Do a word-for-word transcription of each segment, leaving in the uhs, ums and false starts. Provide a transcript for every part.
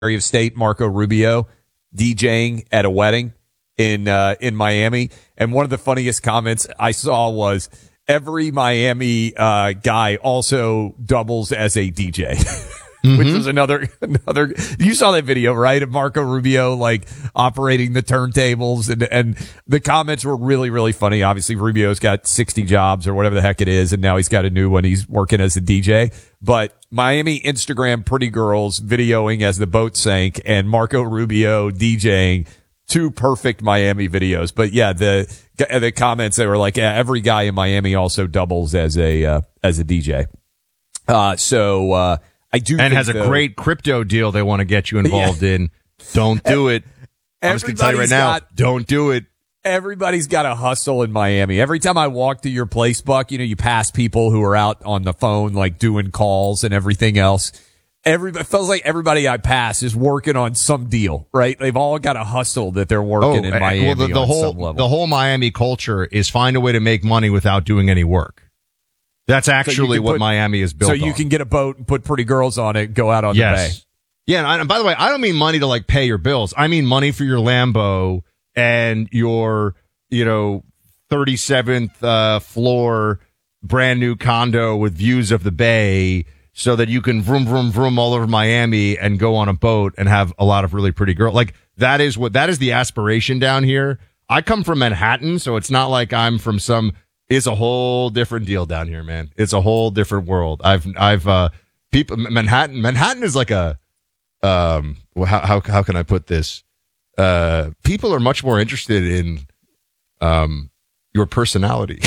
of State, Marco Rubio, DJing at a wedding in uh, in Miami. And one of the funniest comments I saw was, every Miami uh, guy also doubles as a D J. Mm-hmm. Which was another, another, you saw that video, right? Of Marco Rubio, like, operating the turntables, and, and the comments were really, really funny. Obviously, Rubio's got sixty jobs or whatever the heck it is, and now he's got a new one. He's working as a D J. But Miami Instagram pretty girls videoing as the boat sank, and Marco Rubio DJing, two perfect Miami videos. But yeah, the, the comments, they were like, yeah, every guy in Miami also doubles as a, uh, as a D J. Uh, so, uh, I do, and has a though, great crypto deal they want to get you involved yeah. in. Don't do it. I'm just going to tell you right now, got, don't do it. Everybody's got a hustle in Miami. Every time I walk to your place, Buck, you know, you pass people who are out on the phone, like doing calls and everything else. Everybody, it feels like everybody I pass is working on some deal, right? They've all got a hustle that they're working oh, in Miami well, the, the on whole, some level. The whole Miami culture is find a way to make money without doing any work. That's actually so what put, Miami is built on. So you on. can get a boat and put pretty girls on it and go out on yes. the bay. Yeah, and, I, and by the way, I don't mean money to like pay your bills. I mean money for your Lambo and your, you know, thirty-seventh uh, floor brand new condo with views of the bay, so that you can vroom, vroom, vroom all over Miami and go on a boat and have a lot of really pretty girls. Like, that is what, that is the aspiration down here. I come from Manhattan, so it's not like I'm from some, it's a whole different deal down here, man. It's a whole different world. I've, I've, uh, people, Manhattan, Manhattan is like a, um, how, how, how can I put this? Uh, people are much more interested in, um, your personality.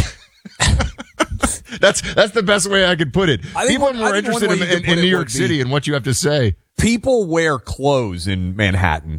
That's that's the best way I could put it. People are more interested in, in, in New York City and what you have to say. People wear clothes in Manhattan.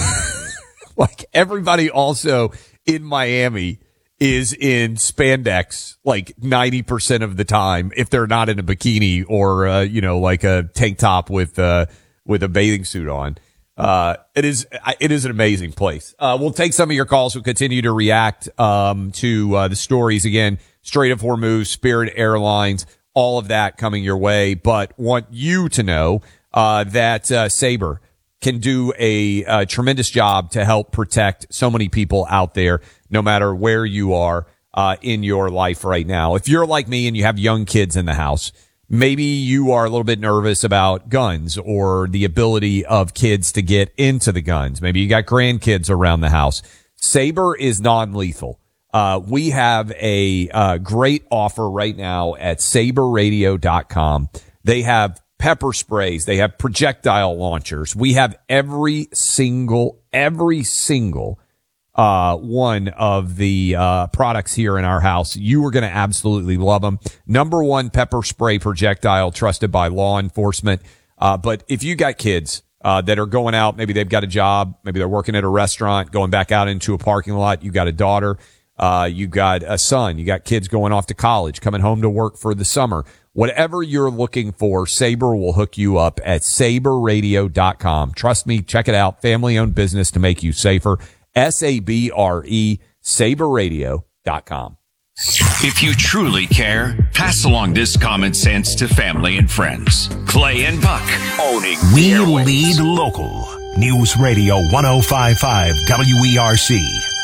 Like, everybody also in Miami is in spandex like ninety percent of the time, if they're not in a bikini or, uh, you know, like a tank top with, uh, with a bathing suit on. Uh, it is, it is an amazing place. Uh, we'll take some of your calls. We'll continue to react, um, to, uh, the stories again. Strait of Hormuz, Spirit Airlines, all of that coming your way. But want you to know, uh, that, uh, Sabre can do a, a tremendous job to help protect so many people out there, no matter where you are, uh, in your life right now. If you're like me and you have young kids in the house, maybe you are a little bit nervous about guns or the ability of kids to get into the guns. Maybe you got grandkids around the house. Sabre is non-lethal. Uh, we have a, uh, great offer right now at sabre radio dot com. They have pepper sprays. They have projectile launchers. We have every single, every single, uh, one of the, uh, products here in our house. You are going to absolutely love them. Number one pepper spray projectile trusted by law enforcement. Uh, but if you got kids, uh, that are going out, maybe they've got a job, maybe they're working at a restaurant, going back out into a parking lot, you got a daughter, Uh, you got a son, you got kids going off to college, coming home to work for the summer. Whatever you're looking for, Sabre will hook you up at sabre radio dot com. Trust me, check it out. Family-owned business to make you safer. S A B R E, sabre radio dot com. If you truly care, pass along this common sense to family and friends. Clay and Buck, owning We lead local. News Radio one oh five point five W E R C.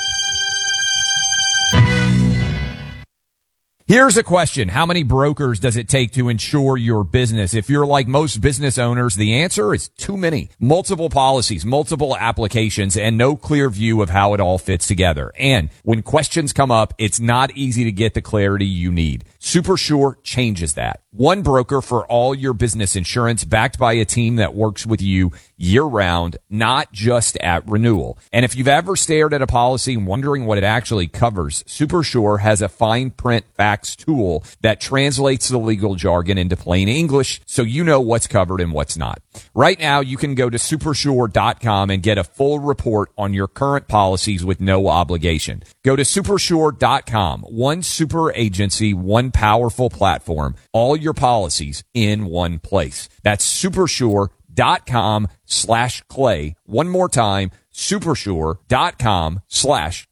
Here's a question. How many brokers does it take to insure your business? If you're like most business owners, the answer is too many. Multiple policies, multiple applications, and no clear view of how it all fits together. And when questions come up, it's not easy to get the clarity you need. SuperSure changes that. One broker for all your business insurance, backed by a team that works with you year-round, not just at renewal. And if you've ever stared at a policy wondering what it actually covers, SuperSure has a fine print facts tool that translates the legal jargon into plain English so you know what's covered and what's not. Right now, you can go to supersure dot com and get a full report on your current policies with no obligation. Go to supersure dot com. One super agency, one powerful platform, all your policies in one place. That's supersure dot com slash clay. One more time, supersure dot com slash clay.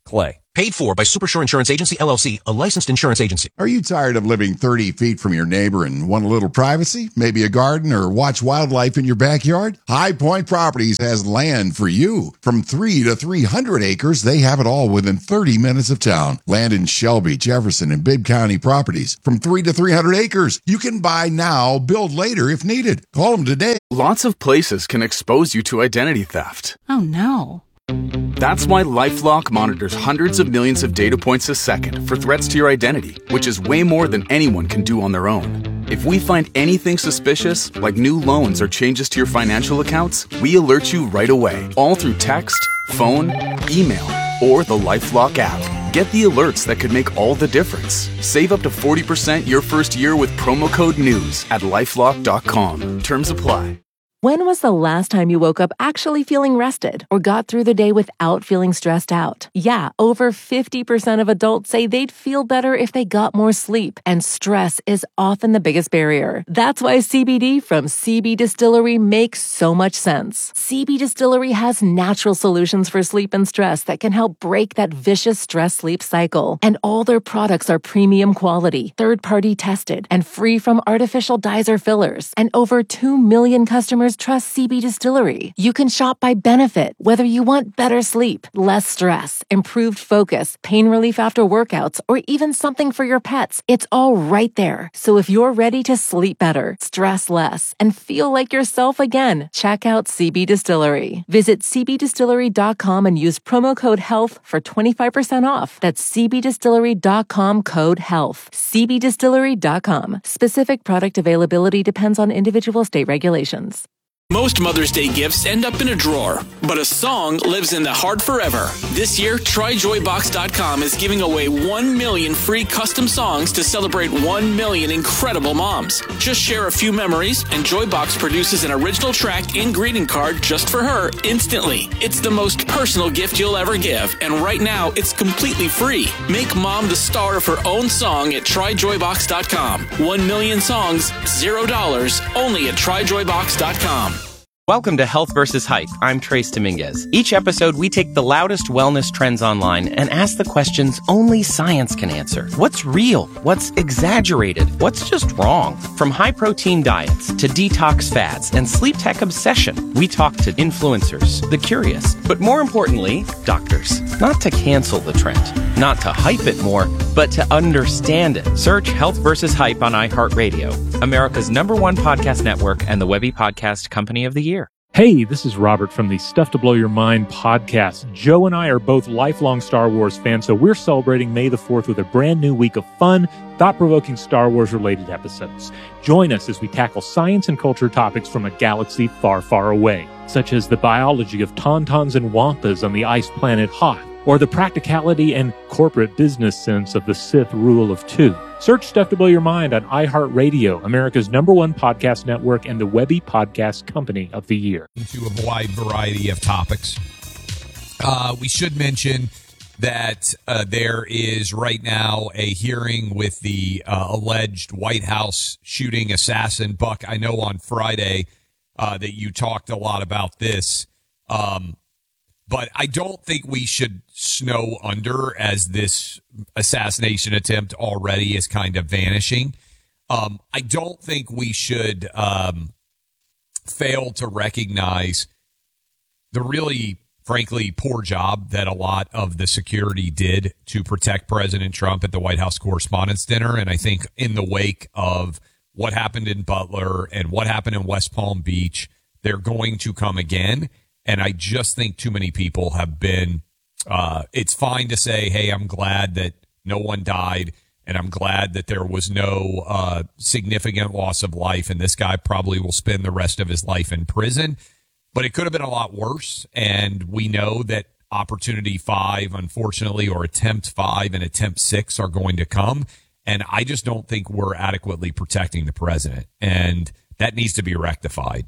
Paid for by Supersure Insurance Agency, L L C, a licensed insurance agency. Are you tired of living thirty feet from your neighbor and want a little privacy? Maybe a garden or watch wildlife in your backyard? High Point Properties has land for you. From three to three hundred acres, they have it all within thirty minutes of town. Land in Shelby, Jefferson, and Bibb County properties. From three to three hundred acres. You can buy now, build later if needed. Call them today. Lots of places can expose you to identity theft. Oh no. That's why LifeLock monitors hundreds of millions of data points a second for threats to your identity, which is way more than anyone can do on their own. If we find anything suspicious, like new loans or changes to your financial accounts, we alert you right away, all through text, phone, email, or the LifeLock app. Get the alerts that could make all the difference. Save up to forty percent your first year with promo code NEWS at lifelock dot com. Terms apply. When was the last time you woke up actually feeling rested or got through the day without feeling stressed out? Yeah, over fifty percent of adults say they'd feel better if they got more sleep, and stress is often the biggest barrier. That's why C B D from C B Distillery makes so much sense. C B Distillery has natural solutions for sleep and stress that can help break that vicious stress-sleep cycle. And all their products are premium quality, third-party tested, and free from artificial dyes or fillers. And over two million customers trust C B Distillery. You can shop by benefit, whether you want better sleep, less stress, improved focus, pain relief after workouts, or even something for your pets. It's all right there. So if you're ready to sleep better, stress less, and feel like yourself again, check out C B Distillery. Visit c b distillery dot com and use promo code HEALTH for twenty-five percent off. That's c b distillery dot com code HEALTH. c b distillery dot com. Specific product availability depends on individual state regulations. Most Mother's Day gifts end up in a drawer, but a song lives in the heart forever. This year, try joy box dot com is giving away one million free custom songs to celebrate one million incredible moms. Just share a few memories, and Joybox produces an original track and greeting card just for her instantly. It's the most personal gift you'll ever give, and right now, it's completely free. Make mom the star of her own song at try joy box dot com. One million songs, zero dollars, only at try joy box dot com. Welcome to Health versus Hype. I'm Trace Dominguez. Each episode, we take the loudest wellness trends online and ask the questions only science can answer. What's real? What's exaggerated? What's just wrong? From high-protein diets to detox fads and sleep tech obsession, we talk to influencers, the curious, but more importantly, doctors. Not to cancel the trend, not to hype it more, but to understand it. Search Health versus Hype on iHeartRadio, America's number one podcast network and the Webby Podcast Company of the Year. Hey, this is Robert from the Stuff to Blow Your Mind podcast. Joe and I are both lifelong Star Wars fans, so we're celebrating May the fourth with a brand new week of fun, thought-provoking Star Wars-related episodes. Join us as we tackle science and culture topics from a galaxy far, far away, such as the biology of tauntauns and wampas on the ice planet Hoth, or the practicality and corporate business sense of the Sith rule of two. Search Stuff to Blow Your Mind on iHeartRadio, America's number one podcast network and the Webby Podcast Company of the Year. Into a wide variety of topics. Uh, we should mention that uh, there is right now a hearing with the uh, alleged White House shooting assassin. Buck, I know on Friday uh, that you talked a lot about this. Um, But I don't think we should snow under as this assassination attempt already is kind of vanishing. Um, I don't think we should um, fail to recognize the really, frankly, poor job that a lot of the security did to protect President Trump at the White House Correspondents' Dinner. And I think in the wake of what happened in Butler and what happened in West Palm Beach, they're going to come again. And I just think too many people have been, uh, it's fine to say, hey, I'm glad that no one died, and I'm glad that there was no uh, significant loss of life, and this guy probably will spend the rest of his life in prison. But it could have been a lot worse, and we know that opportunity five, unfortunately, or attempt five and attempt six are going to come, and I just don't think we're adequately protecting the president, and that needs to be rectified.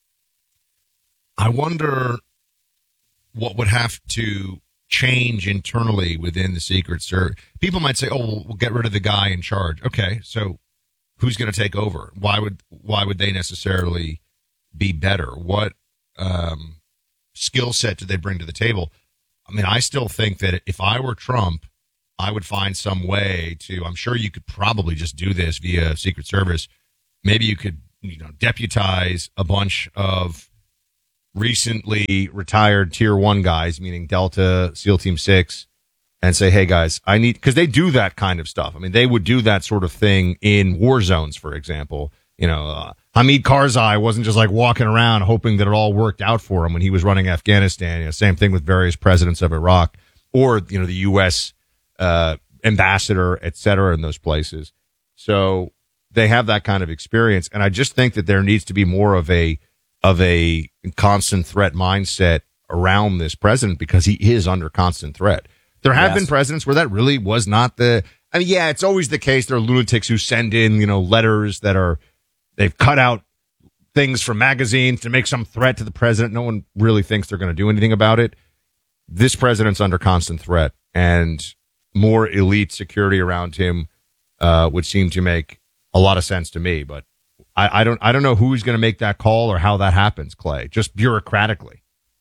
I wonder what would have to change internally within the Secret Service. People might say, oh, we'll, we'll get rid of the guy in charge. Okay, so who's going to take over? Why would why would they necessarily be better? What um, skill set do they bring to the table? I mean, I still think that if I were Trump, I would find some way to, I'm sure you could probably just do this via Secret Service. Maybe you could, you know, deputize a bunch of recently retired tier one guys, meaning Delta, SEAL Team six, and say, hey guys, I need, because they do that kind of stuff. I mean, they would do that sort of thing in war zones, for example. You know, uh, Hamid Karzai wasn't just like walking around hoping that it all worked out for him when he was running Afghanistan. You know, same thing with various presidents of Iraq or, you know, the U S uh, ambassador, et cetera, in those places. So they have that kind of experience. And I just think that there needs to be more of a, of a constant threat mindset around this president because he is under constant threat. There have yes. been presidents where that really was not the, I mean, yeah, it's always the case. There are lunatics who send in, you know, letters that are, they've cut out things from magazines to make some threat to the president. No one really thinks they're going to do anything about it. This president's under constant threat, and more elite security around him uh, would seem to make a lot of sense to me. But I, I don't, I don't know who's going to make that call or how that happens, Clay. Just bureaucratically.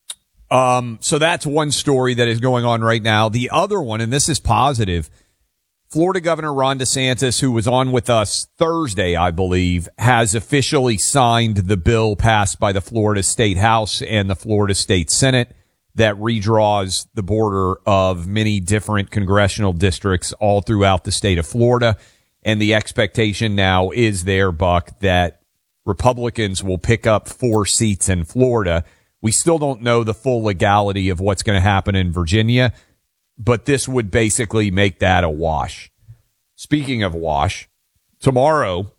Um, so that's one story that is going on right now. The other one, and this is positive, Florida Governor Ron DeSantis, who was on with us Thursday, I believe, has officially signed the bill passed by the Florida State House and the Florida State Senate that redraws the border of many different congressional districts all throughout the state of Florida. And the expectation now is there, Buck, that Republicans will pick up four seats in Florida. We still don't know the full legality of what's going to happen in Virginia, but this would basically make that a wash. Speaking of wash, tomorrow,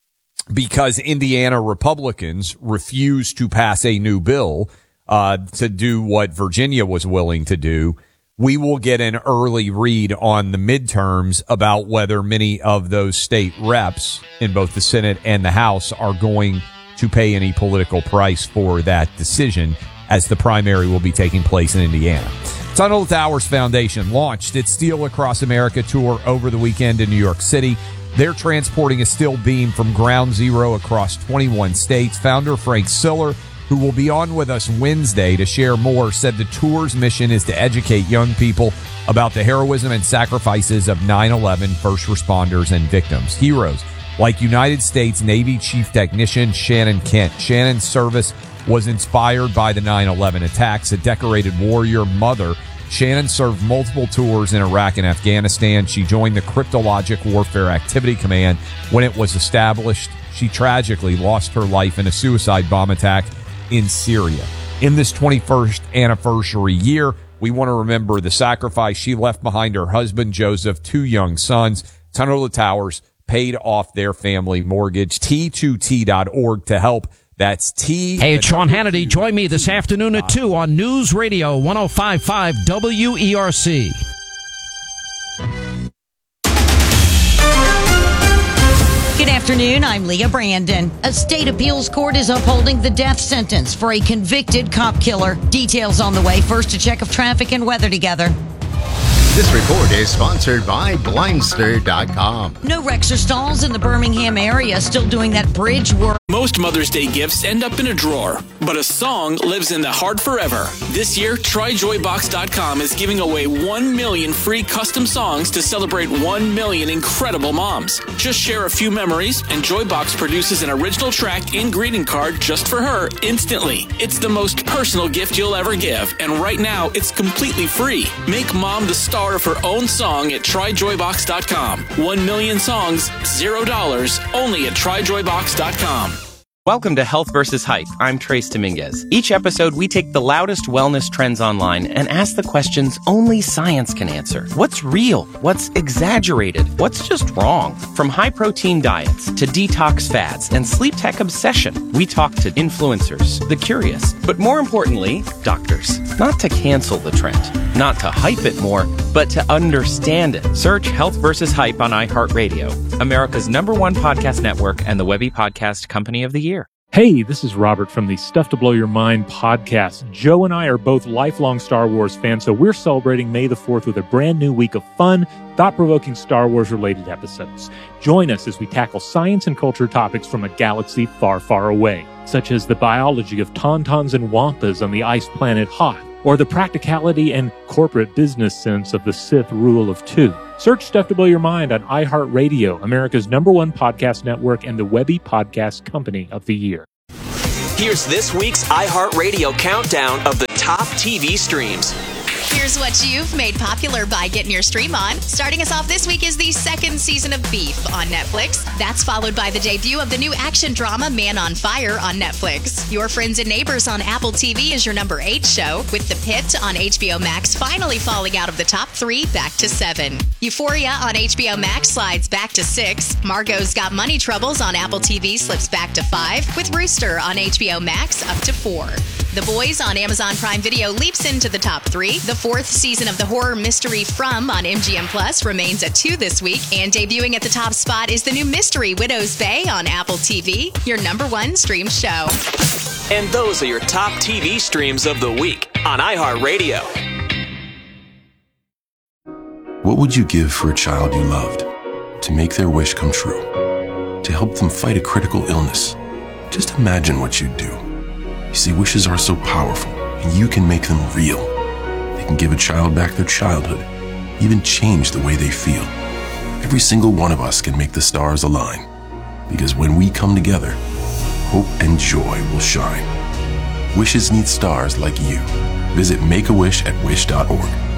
because Indiana Republicans refuse to pass a new bill uh, to do what Virginia was willing to do, we will get an early read on the midterms about whether many of those state reps in both the Senate and the House are going to pay any political price for that decision, as the primary will be taking place in Indiana. Tunnel to Towers Foundation launched its Steel Across America tour over the weekend in New York City. They're transporting a steel beam from ground zero across twenty-one states. Founder Frank Siller, who will be on with us Wednesday to share more, said the tour's mission is to educate young people about the heroism and sacrifices of nine eleven first responders and victims. Heroes like United States Navy Chief Technician Shannon Kent. Shannon's service was inspired by the nine eleven attacks. A decorated warrior mother, Shannon served multiple tours in Iraq and Afghanistan. She joined the Cryptologic Warfare Activity Command when it was established. She tragically lost her life in a suicide bomb attack in Syria. In this twenty-first anniversary year, we want to remember the sacrifice she left behind her husband, Joseph, two young sons. Tunnel to Towers paid off their family mortgage. T two T dot org to help. That's T. Hey, it's Sean Hannity. Join me this afternoon at two on News Radio one oh five point five W E R C. Good afternoon. I'm Leah Brandon. A state appeals court is upholding the death sentence for a convicted cop killer. Details on the way. First, a check of traffic and weather together. This report is sponsored by Blindster dot com. No wrecks or stalls in the Birmingham area. Still doing that bridge work. Most Mother's Day gifts end up in a drawer, but a song lives in the heart forever. This year, Try Joy Box dot com is giving away one million free custom songs to celebrate one million incredible moms. Just share a few memories, and Joybox produces an original track and greeting card just for her instantly. It's the most personal gift you'll ever give, and right now, it's completely free. Make mom the star of her own song at Try Joy Box dot com. One million songs, zero dollars, only at Try Joy Box dot com. Welcome to Health versus Hype. I'm Trace Dominguez. Each episode, we take the loudest wellness trends online and ask the questions only science can answer. What's real? What's exaggerated? What's just wrong? From high-protein diets to detox fads and sleep tech obsession, we talk to influencers, the curious, but more importantly, doctors. Not to cancel the trend, not to hype it more, but to understand it. Search Health versus Hype on iHeartRadio, America's number one podcast network and the Webby Podcast Company of the Year. Hey, this is Robert from the Stuff to Blow Your Mind podcast. Joe and I are both lifelong Star Wars fans, so we're celebrating May the fourth with a brand new week of fun, thought-provoking Star Wars-related episodes. Join us as we tackle science and culture topics from a galaxy far, far away, such as the biology of tauntauns and wampas on the ice planet Hoth, or the practicality and corporate business sense of the Sith rule of two. Search Stuff to Blow Your Mind on iHeartRadio, America's number one podcast network and the Webby Podcast Company of the Year. Here's this week's iHeartRadio countdown of the top T V streams. Here's what you've made popular by getting your stream on. Starting us off this week is the second season of Beef on Netflix. That's followed by the debut of the new action drama Man on Fire on Netflix. Your Friends and Neighbors on Apple T V is your number eight show, with The Pit on H B O Max finally falling out of the top three back to seven. Euphoria on H B O Max slides back to six. Margot's Got Money Troubles on Apple T V slips back to five, with Rooster on H B O Max up to four. The Boys on Amazon Prime Video leaps into the top three. The fourth season of the horror mystery From on M G M Plus remains at two this week. And debuting at the top spot is the new mystery Widow's Bay on Apple T V, your number one streamed show. And those are your top T V streams of the week on iHeartRadio. What would you give for a child you loved? To make their wish come true? To help them fight a critical illness? Just imagine what you'd do. You see, wishes are so powerful, and you can make them real. They can give a child back their childhood, even change the way they feel. Every single one of us can make the stars align, because when we come together, hope and joy will shine. Wishes need stars like you. Visit Make-A-Wish at wish dot org.